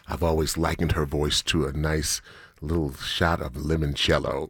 I've always likened her voice to a nice little shot of limoncello.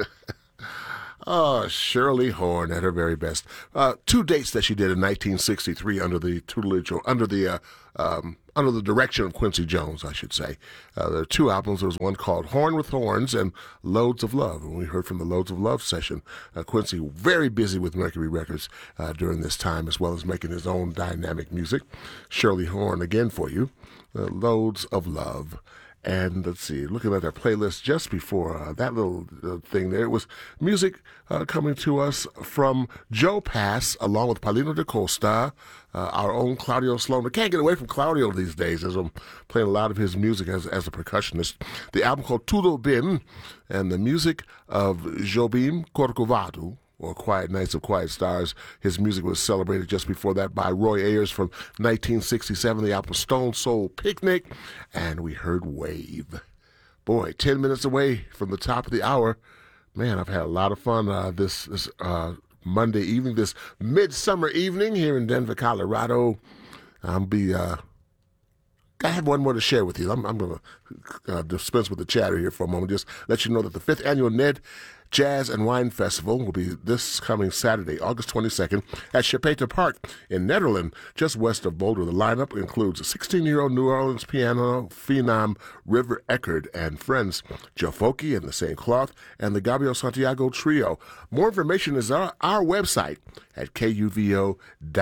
Oh, Shirley Horn at her very best. Two dates that she did in 1963 under the tutelage or under the direction of Quincy Jones, I should say. There are two albums. There was one called Horn with Horns and Loads of Love. And we heard from the Loads of Love session. Quincy very busy with Mercury Records during this time, as well as making his own dynamic music. Shirley Horn again for you. Loads of Love. And let's see, looking at our playlist just before that little thing there, it was music coming to us from Joe Pass, along with Paulino da Costa, our own Claudio Sloan. I can't get away from Claudio these days, as I'm playing a lot of his music as a percussionist. The album called Tudo Bem, and the music of Jobim Corcovado, or Quiet Nights of Quiet Stars. His music was celebrated just before that by Roy Ayers from 1967, the album Stone Soul Picnic, and we heard Wave. Boy, 10 minutes away from the top of the hour. Man, I've had a lot of fun this Monday evening, this midsummer evening here in Denver, Colorado. I have one more to share with you. I'm going to dispense with the chatter here for a moment. Just let you know that the 5th annual Ned Jazz and Wine Festival will be this coming Saturday, August 22nd, at Chapeta Park in Nederland, just west of Boulder. The lineup includes a 16-year-old New Orleans piano phenom River Eckerd and friends, Joe Foki and the Same Cloth, and the Gabio Santiago Trio. More information is on our website at kuvo.org.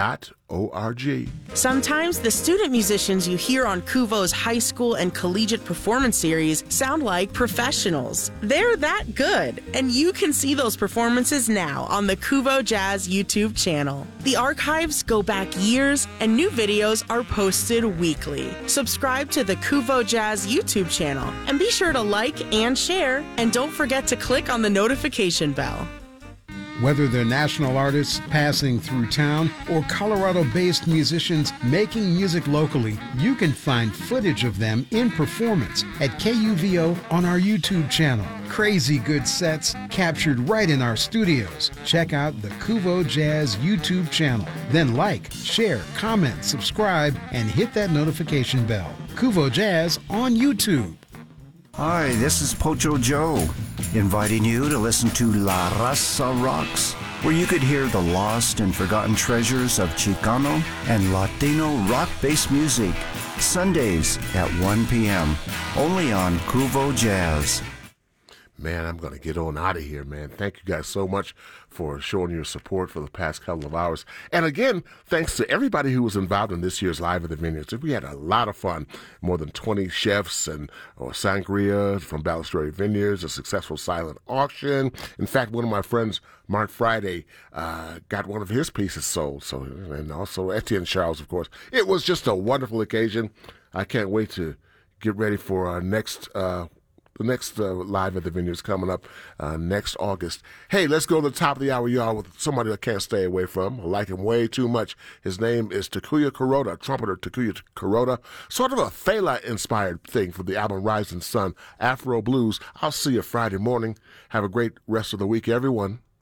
Sometimes the student musicians you hear on Kuvo's high school and collegiate performance series sound like professionals. They're that good, and you can see those performances now on the Kuvo Jazz YouTube channel. The archives go back years, and new videos are posted weekly. Subscribe to the Kuvo Jazz YouTube channel, and be sure to like and share, and don't forget to click on the notification bell. Whether they're national artists passing through town or Colorado-based musicians making music locally, you can find footage of them in performance at KUVO on our YouTube channel. Crazy good sets captured right in our studios. Check out the Kuvo Jazz YouTube channel. Then like, share, comment, subscribe, and hit that notification bell. Kuvo Jazz on YouTube. Hi, this is Pocho Joe, inviting you to listen to La Raza Rocks, where you could hear the lost and forgotten treasures of Chicano and Latino rock-based music, Sundays at 1 p.m., only on Kuvo Jazz. Man, I'm going to get on out of here, man. Thank you guys so much for showing your support for the past couple of hours. And again, thanks to everybody who was involved in this year's Live at the Vineyards. We had a lot of fun. More than 20 chefs or sangria from Balustrade Vineyards, a successful silent auction. In fact, one of my friends, Mark Friday, got one of his pieces sold. And also Etienne Charles, of course. It was just a wonderful occasion. I can't wait to get ready for our the next Live at the Vineyards coming up next August. Hey, let's go to the top of the hour, y'all, with somebody I can't stay away from. I like him way too much. His name is Takuya Kuroda, trumpeter Takuya Kuroda. Sort of a Fela-inspired thing for the album Rising Sun, Afro Blues. I'll see you Friday morning. Have a great rest of the week, everyone.